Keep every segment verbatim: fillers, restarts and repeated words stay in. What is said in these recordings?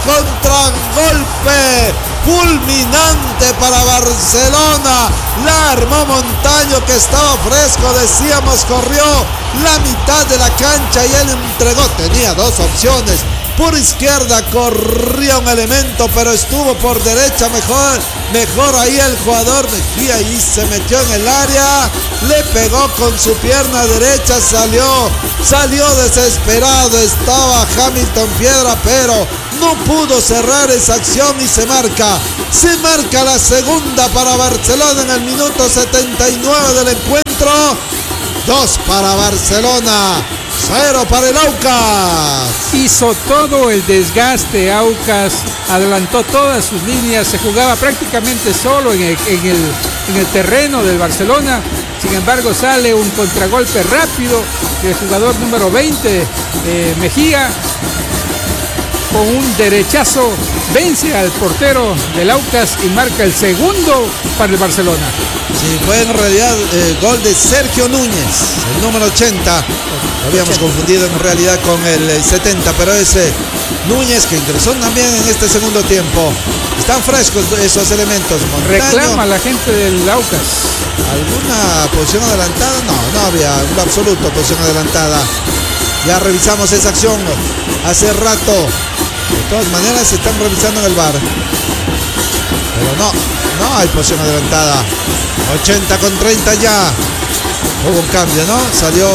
contragolpe fulminante para Barcelona. La armó Montaño, que estaba fresco, decíamos, corrió la mitad de la cancha y él entregó. Tenía dos opciones. Por izquierda corría un elemento, pero estuvo por derecha mejor. Mejor ahí el jugador Mejía y se metió en el área. Le pegó con su pierna derecha, salió, salió desesperado. Estaba Hamilton Piedra, pero no pudo cerrar esa acción y se marca. Se marca la segunda para Barcelona en el minuto setenta y nueve del encuentro. Dos para Barcelona, cero para el Aucas. Hizo todo el desgaste Aucas, adelantó todas sus líneas, se jugaba prácticamente solo en el, en el, en el terreno del Barcelona. Sin embargo, sale un contragolpe rápido del jugador número veinte, eh, Mejía, con un derechazo, vence al portero del Aucas y marca el segundo para el Barcelona. Sí, fue en realidad eh, gol de Sergio Núñez, el número ochenta. Lo habíamos confundido en realidad con el setenta, pero ese Núñez que ingresó también en este segundo tiempo. Están frescos esos elementos. Montaño, reclama la gente del Aucas. ¿Alguna posición adelantada? No, no había en lo absoluto posición adelantada. Ya revisamos esa acción hace rato. De todas maneras se están revisando en el V A R. Pero no, no hay posición adelantada. ochenta con treinta ya. Hubo un cambio, ¿no? Salió.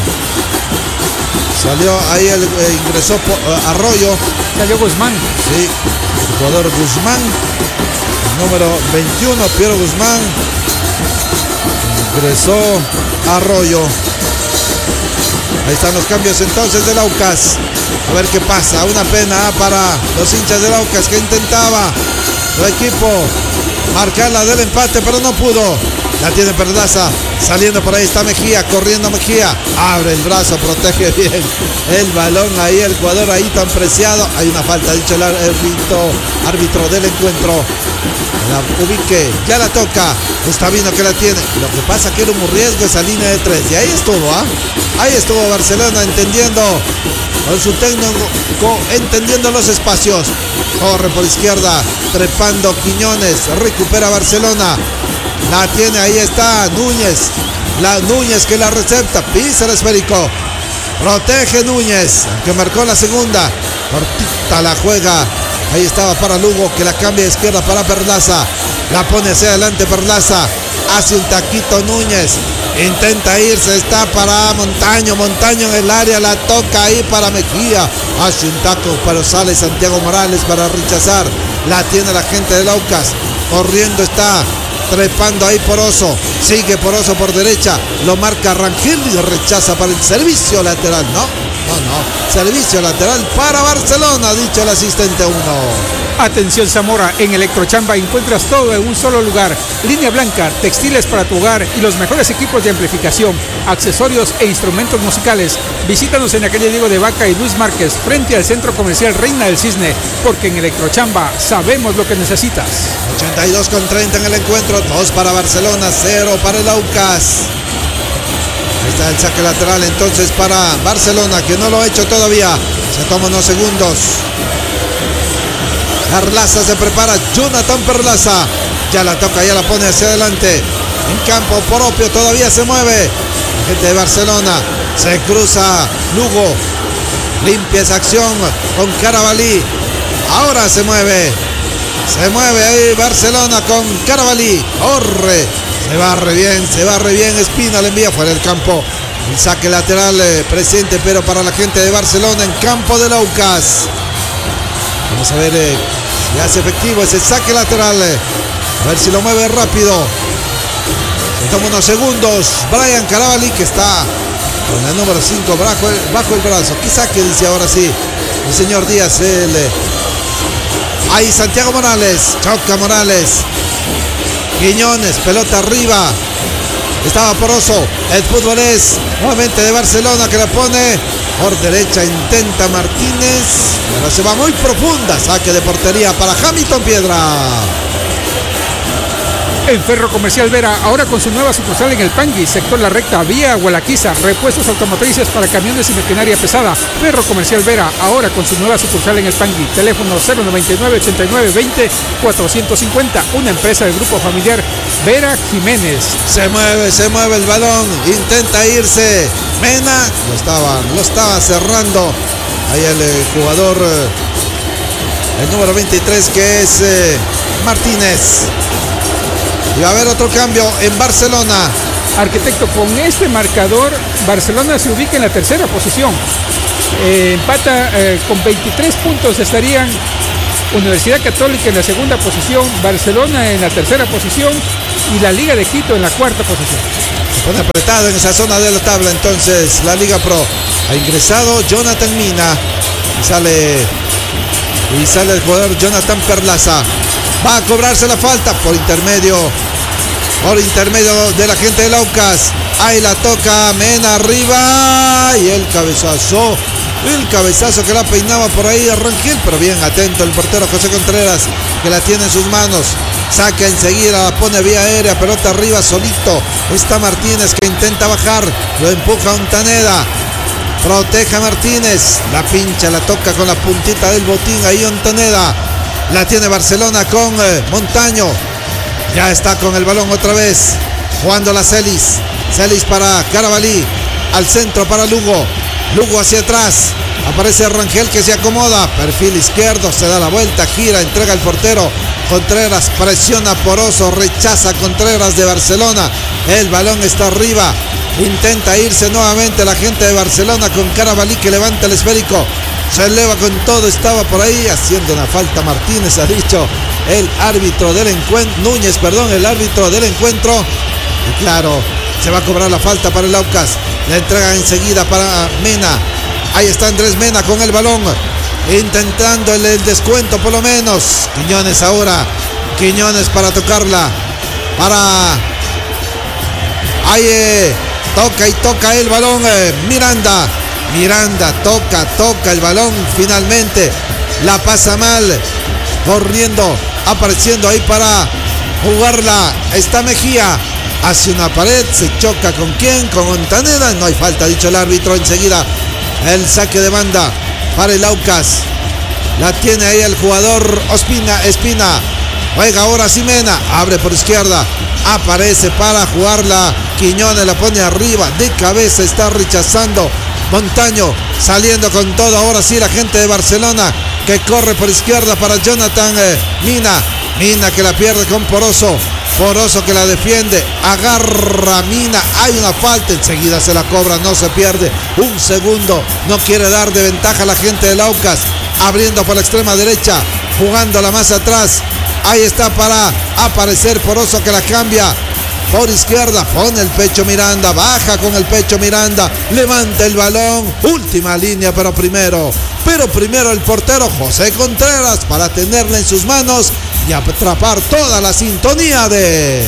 Salió ahí el eh, ingresó uh, Arroyo. Salió Guzmán. Sí, el jugador Guzmán. El número veintiuno, Piero Guzmán. Ingresó Arroyo. Ahí están los cambios entonces del Aucas. A ver qué pasa. Una pena para los hinchas del Aucas, que intentaba su equipo marcarla del empate, pero no pudo. La tiene Perlaza. Saliendo por ahí está Mejía. Corriendo Mejía. Abre el brazo. Protege bien el balón. Ahí el jugador ahí tan preciado. Hay una falta, dicho el árbitro, árbitro del encuentro. La ubique. Ya la toca. Gustavino, que la tiene. Lo que pasa que era un riesgo esa línea de tres. Y ahí estuvo, ¿ah? ¿eh? Ahí estuvo Barcelona entendiendo con su técnico, entendiendo los espacios. Corre por izquierda. Trepando Quiñones. Recupera Barcelona. La tiene, ahí está Núñez. La Núñez que la recepta. Pisa el esférico. Protege Núñez, que marcó la segunda. Cortita la juega. Ahí estaba para Lugo, que la cambia de izquierda para Perlaza. La pone hacia adelante Perlaza. Hace un taquito Núñez. Intenta irse, está para Montaño. Montaño en el área, la toca ahí para Mejía. Hace un taco, pero sale Santiago Morales para rechazar. La tiene la gente del Aucas. Corriendo está. Trepando ahí Poroso. Sigue Poroso por derecha. Lo marca Rangel y rechaza para el servicio lateral. No, no, no. Servicio lateral para Barcelona, ha dicho el asistente uno. Atención Zamora, en Electrochamba encuentras todo en un solo lugar. Línea blanca, textiles para tu hogar y los mejores equipos de amplificación, accesorios e instrumentos musicales. Visítanos en la calle Diego de Vaca y Luis Márquez, frente al Centro Comercial Reina del Cisne, porque en Electrochamba sabemos lo que necesitas. ochenta y dos con treinta en el encuentro, dos para Barcelona, cero para el Aucas. Ahí está el saque lateral entonces para Barcelona, que no lo ha hecho todavía. Se toma unos segundos. Perlaza se prepara, Jonathan Perlaza. Ya la toca, ya la pone hacia adelante. En campo propio todavía se mueve. La gente de Barcelona se cruza Lugo. Limpia esa acción con Carabalí. Ahora se mueve. Se mueve ahí Barcelona con Carabalí. Corre. Se barre bien, se barre bien. Espina le envía fuera del campo. El saque lateral eh, presente, pero para la gente de Barcelona en campo del Aucas. Vamos a ver eh, si hace efectivo ese saque lateral. Eh. A ver si lo mueve rápido. Se toma unos segundos. Brian Carabalí, que está con el número cinco bajo el, bajo el brazo. ¿Qué saque dice ahora sí el señor Díaz? El, eh. Ahí Santiago Morales. Choca Morales. Quiñones, pelota arriba. Estaba Poroso. El fútbol es nuevamente de Barcelona, que la pone por derecha. Intenta Martínez, pero se va muy profunda. Saque de portería para Hamilton Piedra. En Ferro Comercial Vera, ahora con su nueva sucursal en el Pangui, sector La Recta, vía Gualaquiza, repuestos automotrices para camiones y maquinaria pesada. Ferro Comercial Vera, ahora con su nueva sucursal en el Pangui, teléfono cero noventa y nueve, ochenta y nueve, veinte, cuatrocientos cincuenta, una empresa del grupo familiar Vera Jiménez. Se mueve, se mueve el balón, intenta irse Mena, lo estaba, lo estaba cerrando ahí el eh, jugador, eh, el número veintitrés, que es eh, Martínez. Y va a haber otro cambio en Barcelona. Arquitecto, con este marcador, Barcelona se ubica en la tercera posición. Eh, empata eh, con veintitrés puntos, estarían Universidad Católica en la segunda posición, Barcelona en la tercera posición y la Liga de Quito en la cuarta posición. Se pone apretado en esa zona de la tabla entonces la Liga Pro. Ha ingresado Jonathan Mina y sale, y sale el jugador Jonathan Perlaza. Va a cobrarse la falta por intermedio, por intermedio de la gente del Aucas. Ahí la toca Mena arriba y el cabezazo, el cabezazo que la peinaba por ahí a Rangel, pero bien atento el portero José Contreras, que la tiene en sus manos. Saca enseguida, la pone vía aérea, pelota arriba solito. Está Martínez que intenta bajar, lo empuja Ontaneda. Proteja Martínez, la pincha, la toca con la puntita del botín ahí Ontaneda. La tiene Barcelona con eh, Montaño. Ya está con el balón otra vez. Jugando la Celis. Celis para Carabalí. Al centro para Lugo. Lugo hacia atrás. Aparece Rangel que se acomoda. Perfil izquierdo. Se da la vuelta. Gira. Entrega al portero. Contreras presiona Poroso. Rechaza Contreras de Barcelona. El balón está arriba. Intenta irse nuevamente la gente de Barcelona con Carabalí que levanta el esférico. Se eleva con todo, estaba por ahí haciendo una falta Martínez, ha dicho el árbitro del encuentro, Núñez, perdón, el árbitro del encuentro. Y claro, se va a cobrar la falta para el Aucas. La entrega enseguida para Mena. Ahí está Andrés Mena con el balón, intentando el, el descuento por lo menos. Quiñones ahora, Quiñones para tocarla, para... Ahí eh, toca y toca el balón, eh, Miranda. Miranda toca, toca el balón finalmente. La pasa mal. Corriendo, apareciendo ahí para jugarla. Está Mejía. Hace una pared, se choca con quién, con Ontaneda. No hay falta, ha dicho el árbitro. Enseguida el saque de banda para el Aucas. La tiene ahí el jugador Ospina, Espina. Juega ahora Simena. Abre por izquierda. Aparece para jugarla. Quiñones la pone arriba. De cabeza está rechazando. Montaño saliendo con todo, ahora sí la gente de Barcelona que corre por izquierda para Jonathan eh, Mina, Mina que la pierde con Poroso, Poroso que la defiende, agarra Mina, hay una falta, enseguida se la cobra, no se pierde un segundo, no quiere dar de ventaja a la gente del Aucas, abriendo por la extrema derecha, jugándola más atrás, ahí está para aparecer Poroso que la cambia. Por izquierda, pone el pecho Miranda, baja con el pecho Miranda, levanta el balón, última línea, pero primero, pero primero el portero José Contreras para tenerla en sus manos y atrapar toda la sintonía de...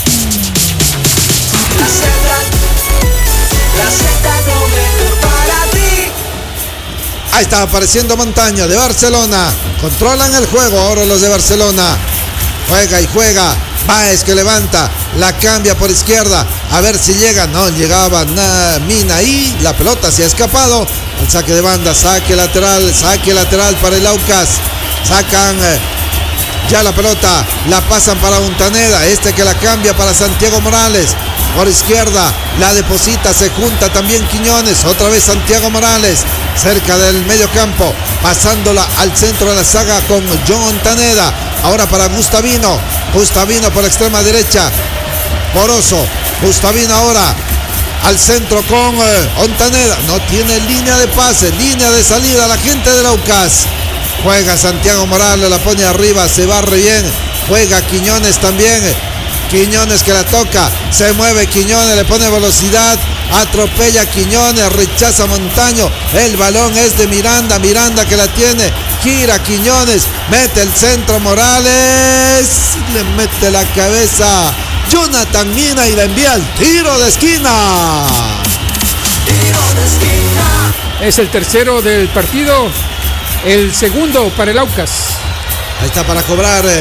La Z, la Z doble para ti. Ahí está apareciendo Montaño de Barcelona, controlan el juego ahora los de Barcelona, juega y juega. Báez que levanta, la cambia por izquierda, a ver si llega, no llegaba nada, Mina ahí, la pelota se ha escapado, el saque de banda, saque lateral, saque lateral para el Aucas, sacan eh, ya la pelota, la pasan para Ontaneda, este que la cambia para Santiago Morales, por izquierda, la deposita, se junta también Quiñones, otra vez Santiago Morales, cerca del medio campo, pasándola al centro de la saga con John Ontaneda, ahora para Gustavino, Gustavino por la extrema derecha, Poroso, Gustavino ahora al centro con eh, Ontaneda, no tiene línea de pase, línea de salida, la gente del Aucas, juega Santiago Morales, la pone arriba, se barre bien, juega Quiñones también, Quiñones que la toca, se mueve Quiñones, le pone velocidad, atropella Quiñones, rechaza Montaño, el balón es de Miranda, Miranda que la tiene, gira Quiñones, mete el centro Morales, le mete la cabeza Jonathan Mina y la envía al tiro de esquina. Tiro de esquina. Es el tercero del partido, el segundo para el Aucas. Ahí está para cobrar eh,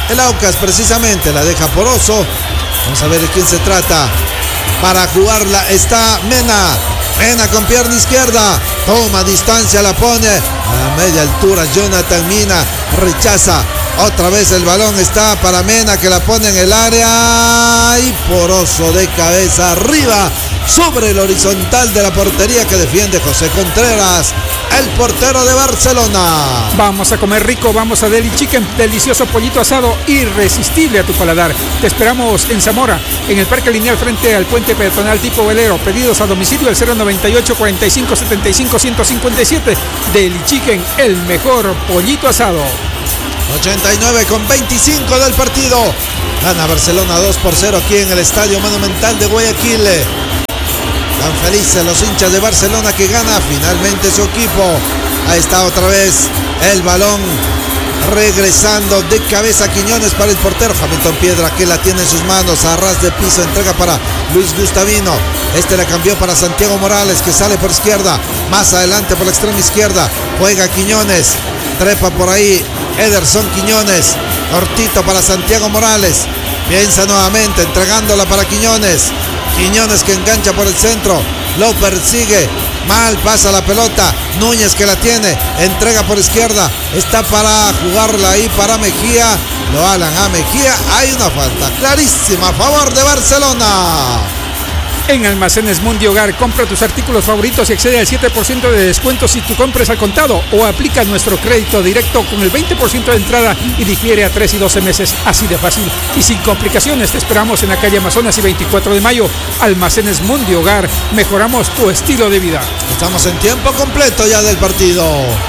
El Aucas precisamente la deja Poroso. Vamos a ver de quién se trata. Para jugarla está Mena. Mena con pierna izquierda. Toma distancia, la pone a media altura. Jonathan Mina rechaza. Otra vez el balón está para Mena, que la pone en el área. Y Poroso de cabeza arriba sobre el horizontal de la portería que defiende José Contreras, el portero de Barcelona. Vamos a comer rico, vamos a Deli Chicken, delicioso pollito asado, irresistible a tu paladar. Te esperamos en Zamora, en el Parque Lineal frente al puente peatonal tipo velero. Pedidos a domicilio al cero noventa y ocho, cuarenta y cinco, setenta y cinco, ciento cincuenta y siete. Deli Chicken, el mejor pollito asado. ochenta y nueve con veinticinco del partido. Gana Barcelona dos por cero aquí en el Estadio Monumental de Guayaquil. Tan felices los hinchas de Barcelona que gana finalmente su equipo. Ahí está otra vez el balón regresando de cabeza Quiñones para el portero Hamilton Piedra, que la tiene en sus manos a ras de piso. Entrega para Luis Gustavino. Este la cambió para Santiago Morales, que sale por izquierda. Más adelante por la extrema izquierda juega Quiñones. Trepa por ahí Ederson Quiñones. Cortito para Santiago Morales. Piensa nuevamente entregándola para Quiñones. Quiñones que engancha por el centro. Lo persigue. Mal pasa la pelota. Núñez que la tiene. Entrega por izquierda. Está para jugarla ahí para Mejía. Lo hablan a Mejía. Hay una falta clarísima a favor de Barcelona. En Almacenes Mundi Hogar, compra tus artículos favoritos y accede al siete por ciento de descuento si tu compra es al contado, o aplica nuestro crédito directo con el veinte por ciento de entrada y difiere a tres y doce meses, así de fácil y sin complicaciones. Te esperamos en la calle Amazonas y veinticuatro de mayo. Almacenes Mundi Hogar, mejoramos tu estilo de vida. Estamos en tiempo completo ya del partido.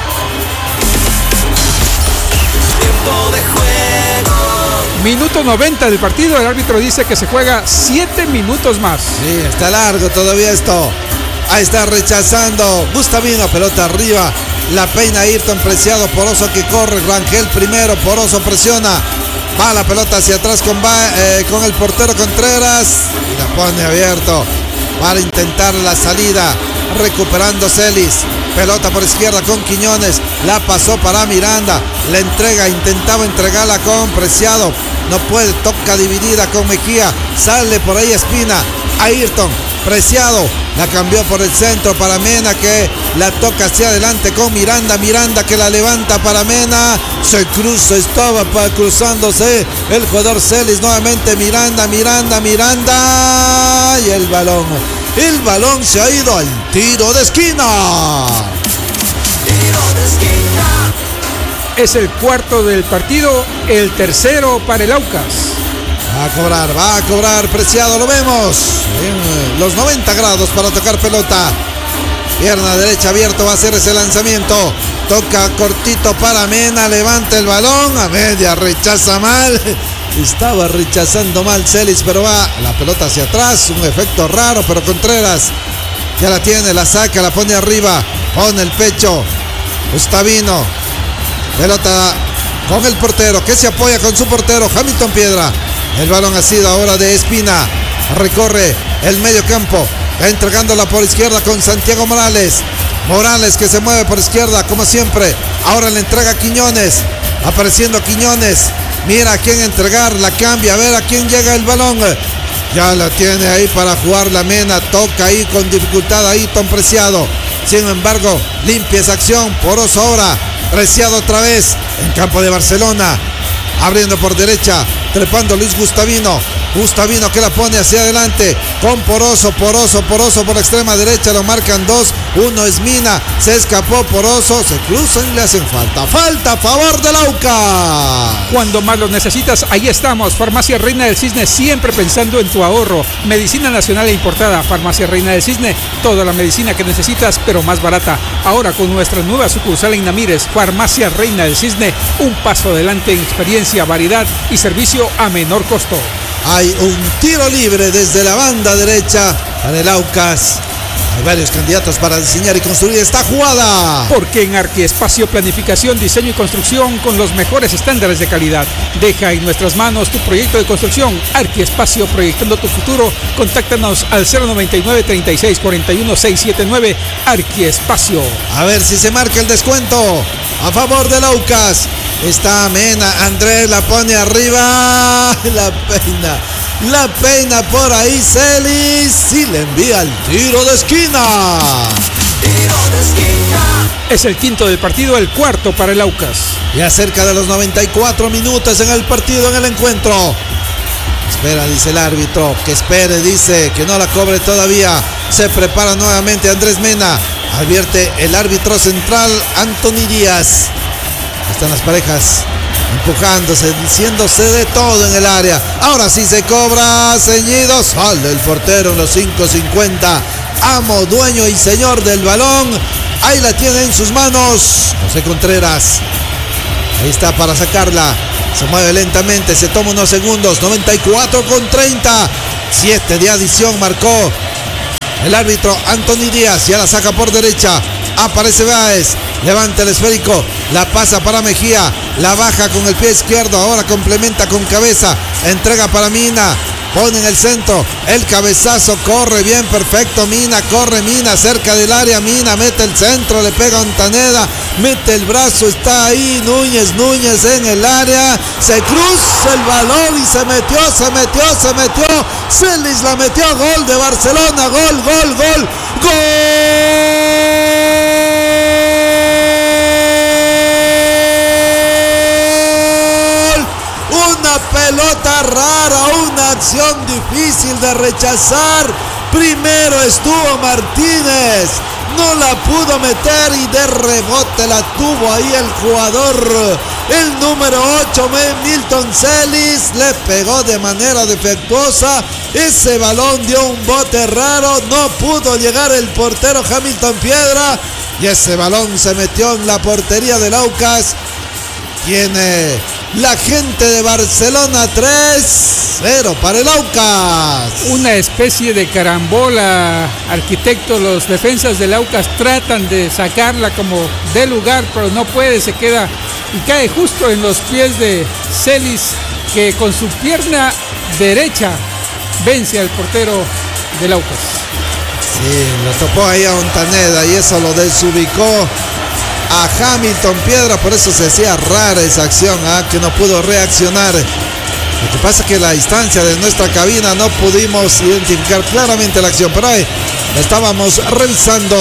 Tiempo de juego. Minuto noventa del partido, el árbitro dice que se juega siete minutos más. Sí, está largo todavía esto. Ahí está rechazando Gustavino, pelota arriba. La peina Ayrton Preciado, Poroso que corre. Rangel primero, Poroso presiona. Va la pelota hacia atrás con, eh, con el portero Contreras. Y la pone abierto para intentar la salida. Recuperando Celis. Pelota por izquierda con Quiñones. La pasó para Miranda. La entrega, intentaba entregarla con Preciado. No puede, toca dividida con Mejía. Sale por ahí Espina. Ayrton, Preciado. La cambió por el centro para Mena, que la toca hacia adelante con Miranda. Miranda que la levanta para Mena. Se cruza, estaba para cruzándose el jugador Celis. Nuevamente Miranda, Miranda, Miranda. Y el balón. El balón se ha ido al tiro de esquina. Tiro de esquina. Es el cuarto del partido, el tercero para el Aucas. Va a cobrar, va a cobrar Preciado, lo vemos en los noventa grados para tocar pelota. Pierna derecha abierto, va a hacer ese lanzamiento. Toca cortito para Mena, levanta el balón, a media, rechaza mal. Estaba rechazando mal Celis, pero va la pelota hacia atrás, un efecto raro, pero Contreras ya la tiene, la saca, la pone arriba, pone el pecho. Gustavino, pelota con el portero, que se apoya con su portero, Hamilton Piedra. El balón ha sido ahora de Espina, recorre el medio campo, entregándola por izquierda con Santiago Morales. Morales que se mueve por izquierda como siempre. Ahora le entrega a Quiñones, apareciendo Quiñones. Mira a quién entregar, la cambia, a ver a quién llega el balón. Ya la tiene ahí para jugar la Mena, toca ahí con dificultad ahí Tom Preciado. Sin embargo, limpia esa acción. Poroso ahora, Preciado otra vez en campo de Barcelona. Abriendo por derecha, trepando Luis Gustavino. Gustavino que la pone hacia adelante con Poroso, Poroso, Poroso por la extrema derecha, lo marcan dos, uno es Mina, se escapó Poroso, se cruzan y le hacen falta, falta a favor del Aucas. Cuando más lo necesitas, ahí estamos. Farmacia Reina del Cisne, siempre pensando en tu ahorro. Medicina nacional e importada. Farmacia Reina del Cisne, toda la medicina que necesitas, pero más barata. Ahora con nuestra nueva sucursal en Namírez, Farmacia Reina del Cisne, un paso adelante en experiencia, variedad y servicio a menor costo. Hay un tiro libre desde la banda derecha para el Aucas. Hay varios candidatos para diseñar y construir esta jugada. Porque en Arquiespacio Planificación, Diseño y Construcción con los mejores estándares de calidad. Deja en nuestras manos tu proyecto de construcción. Arquiespacio, proyectando tu futuro. Contáctanos al cero noventa y nueve, treinta y seis, cuarenta y uno, seiscientos setenta y nueve. Arquiespacio. A ver si se marca el descuento a favor del Aucas. Está Mena, Andrés la pone arriba, la peina, la peina por ahí Celis y le envía el tiro de esquina. Tiro de esquina. Es el quinto del partido, el cuarto para el Aucas. Ya cerca de los noventa y cuatro minutos en el partido, en el encuentro. Espera, dice el árbitro, que espere, dice, que no la cobre todavía. Se prepara nuevamente Andrés Mena. Advierte el árbitro central, Anthony Díaz. Están las parejas empujándose, diciéndose de todo en el área. Ahora sí se cobra, ceñido, sale el portero en los cinco cincuenta. Amo, dueño y señor del balón. Ahí la tiene en sus manos José Contreras. Ahí está para sacarla. Se mueve lentamente, se toma unos segundos. noventa y cuatro con treinta. siete de adición marcó el árbitro Anthony Díaz. Ya la saca por derecha. Aparece Báez. Levanta el esférico. La pasa para Mejía. La baja con el pie izquierdo. Ahora complementa con cabeza. Entrega para Mina. Pone en el centro. El cabezazo. Corre bien. Perfecto. Mina. Corre Mina. Cerca del área. Mina mete el centro. Le pega a Ontaneda. Mete el brazo. Está ahí. Núñez. Núñez en el área. Se cruza el balón y se metió. Se metió. Se metió. Celis la metió. Gol de Barcelona. Gol. Gol. Gol. Gol. Una pelota rara, una acción difícil de rechazar. Primero estuvo Martínez, no la pudo meter y de rebote la tuvo ahí el jugador, el número ocho, Milton Celis, le pegó de manera defectuosa. Ese balón dio un bote raro, no pudo llegar el portero Hamilton Piedra y ese balón se metió en la portería del Aucas. Tiene la gente de Barcelona tres cero para el Aucas. Una especie de carambola, arquitecto. Los defensas del Aucas tratan de sacarla como de lugar, pero no puede, se queda y cae justo en los pies de Celis, que con su pierna derecha vence al portero del Aucas. Sí, lo topó ahí a Ontaneda y eso lo desubicó a Hamilton Piedra, por eso se hacía rara esa acción, ¿eh? Que no pudo reaccionar. Lo que pasa es que la distancia de nuestra cabina no pudimos identificar claramente la acción, pero ahí la estábamos revisando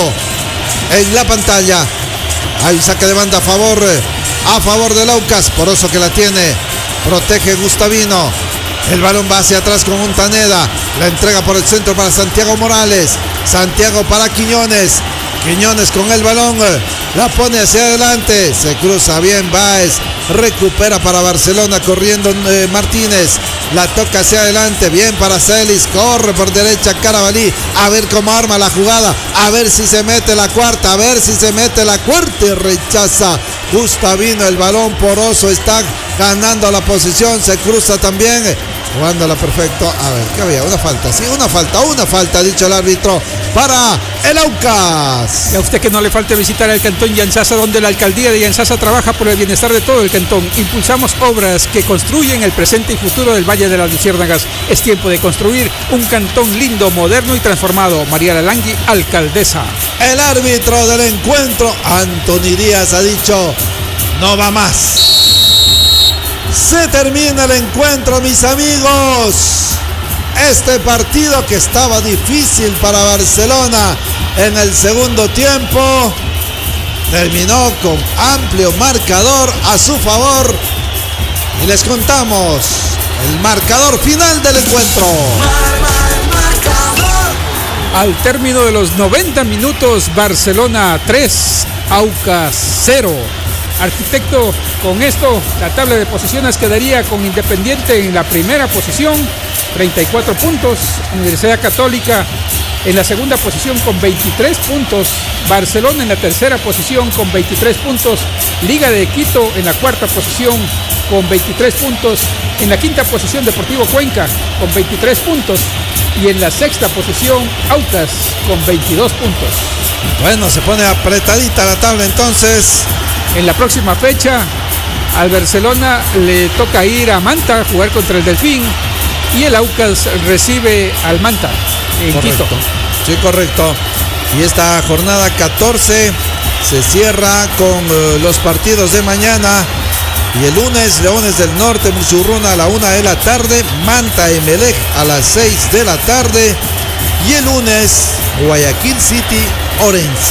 en la pantalla. Hay saque de banda a favor, a favor del Aucas, Poroso que la tiene, protege Gustavino. El balón va hacia atrás con Ontaneda, la entrega por el centro para Santiago Morales, Santiago para Quiñones. Quiñones con el balón, la pone hacia adelante, se cruza bien Báez, recupera para Barcelona corriendo eh, Martínez, la toca hacia adelante, bien para Celis, corre por derecha Carabalí, a ver cómo arma la jugada, a ver si se mete la cuarta, a ver si se mete la cuarta y rechaza Gustavino el balón. Poroso está ganando la posición, se cruza también, jugándola perfecto. A ver, ¿qué había? Una falta, sí, una falta, una falta, ha dicho el árbitro para el Aucas. Y a usted que no le falte visitar el Cantón Llanzasa, donde la alcaldía de Llanzasa trabaja por el bienestar de todo el cantón. Impulsamos obras que construyen el presente y futuro del Valle de las Luciérnagas. Es tiempo de construir un cantón lindo, moderno y transformado. María Lalangui, alcaldesa. El árbitro del encuentro, Anthony Díaz, ha dicho: no va más. Se termina el encuentro, mis amigos. Este partido que estaba difícil para Barcelona en el segundo tiempo terminó con amplio marcador a su favor. Y les contamos el marcador final del encuentro. Al término de los noventa minutos, Barcelona tres, Aucas cero. Arquitecto, con esto la tabla de posiciones quedaría con Independiente en la primera posición, treinta y cuatro puntos, Universidad Católica en la segunda posición con veintitrés puntos, Barcelona en la tercera posición con veintitrés puntos, Liga de Quito en la cuarta posición con veintitrés puntos, en la quinta posición Deportivo Cuenca con veintitrés puntos y en la sexta posición Aucas con veintidós puntos. Bueno, se pone apretadita la tabla entonces. En la próxima fecha al Barcelona le toca ir a Manta a jugar contra el Delfín y el Aucas recibe al Manta en Correcto. Quito. Sí, correcto. Y esta jornada catorce se cierra con uh, los partidos de mañana Y el lunes, Leones del Norte, Musurruna a la una de la tarde, Manta Emelec a las seis de la tarde. Y el lunes, Guayaquil City, Orense.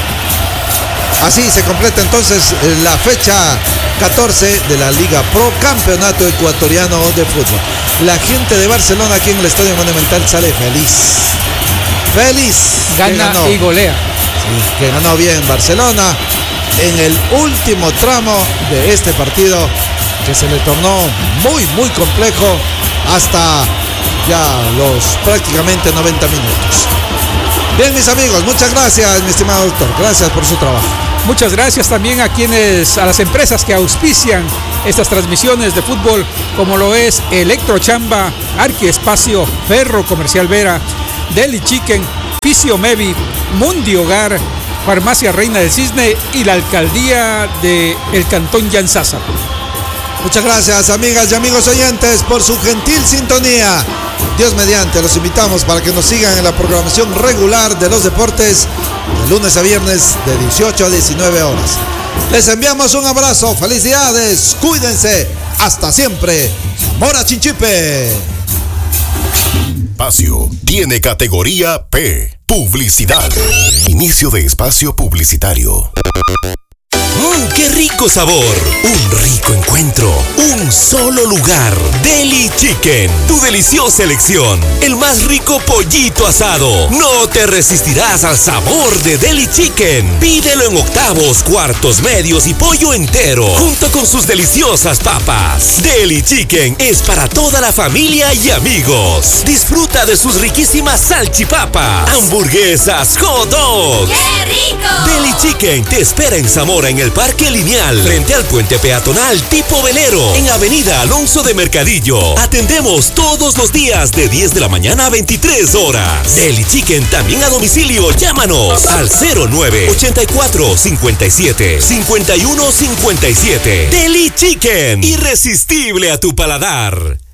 Así se completa entonces la fecha catorce de la Liga Pro, Campeonato Ecuatoriano de Fútbol. La gente de Barcelona aquí en el Estadio Monumental sale feliz. Feliz. Gana y golea. Sí, que ganó bien Barcelona en el último tramo de este partido que se le tornó muy, muy complejo hasta ya los prácticamente noventa minutos. Bien, mis amigos, muchas gracias, mi estimado doctor. Gracias por su trabajo. Muchas gracias también a quienes, a las empresas que auspician estas transmisiones de fútbol, como lo es Electrochamba, Arquiespacio, Ferro Comercial Vera, Deli Chicken, Fisio Mevi, Mundi Hogar, Farmacia Reina del Cisne y la Alcaldía de el Cantón Yanzasa. Muchas gracias, amigas y amigos oyentes, por su gentil sintonía. Dios mediante, los invitamos para que nos sigan en la programación regular de los deportes de lunes a viernes de dieciocho a diecinueve horas. Les enviamos un abrazo, felicidades, cuídense, hasta siempre. Mora Chinchipe. Espacio tiene categoría P. Publicidad. Inicio de espacio publicitario. ¡Mmm, qué rico sabor! Un rico encuentro. Un solo lugar. Deli Chicken. Tu deliciosa elección. El más rico pollito asado. No te resistirás al sabor de Deli Chicken. Pídelo en octavos, cuartos, medios y pollo entero. Junto con sus deliciosas papas. Deli Chicken es para toda la familia y amigos. Disfruta de sus riquísimas salchipapas, hamburguesas, hot dogs. ¡Qué rico! Deli Chicken te espera en Zamora, en el Parque Lineal, frente al puente peatonal tipo velero, en Avenida Alonso de Mercadillo. Atendemos todos los días de diez de la mañana a veintitrés horas. Deli Chicken también a domicilio. Llámanos al cero nueve ochenta y cuatro cincuenta y siete cincuenta y uno cincuenta y siete. Deli Chicken, irresistible a tu paladar.